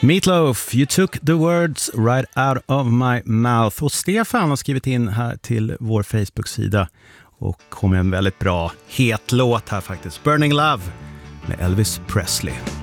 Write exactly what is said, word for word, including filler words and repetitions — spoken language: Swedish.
Meatloaf, you took the words right out of my mouth. Och Stefan har skrivit in här till vår Facebook-sida och kom med en väldigt bra het låt här faktiskt. Burning Love med Elvis Presley.